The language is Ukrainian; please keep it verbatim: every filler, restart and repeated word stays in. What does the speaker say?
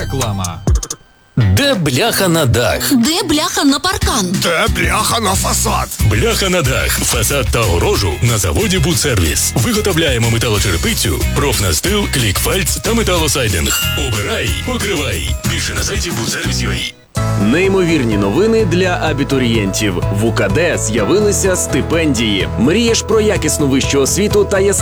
Реклама. Де бляха на дах? Де бляха на паркан? Де бляха на фасад? Бляха на дах, фасад та огорожу на заводі Будсервіс. Виготовляємо металочерепицю, профнастил, клікфальц та металосайдинг. Обирай, покривай. Більше на сайті Будсервіс.ua. Неймовірні новини для абітурієнтів. В УКД з'явилися стипендії. Мрієш про якісну вищу освіту та яскраві